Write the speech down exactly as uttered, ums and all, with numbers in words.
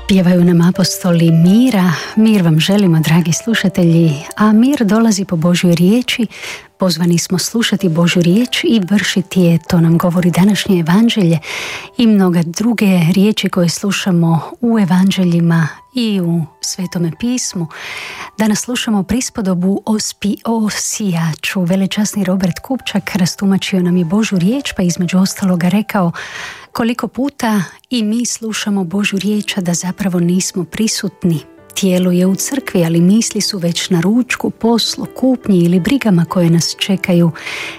Pjevaju nam apostoli mira, mir vam želimo, dragi slušatelji, a mir dolazi po Božjoj riječi. Pozvani smo slušati Božju riječ i vršiti je, to nam govori današnje evanđelje i mnoga druge riječi koje slušamo u evanđeljima i u Svetome pismu. Danas slušamo prispodobu o, spi, o sijaču. Velečasni Robert Kupčak rastumačio nam je Božju riječ, pa između ostaloga rekao koliko puta i mi slušamo Božju riječ, a da zapravo nismo prisutni. Tijelo je u crkvi, ali misli su već na ručku, poslu, kupnji ili brigama koje nas čekaju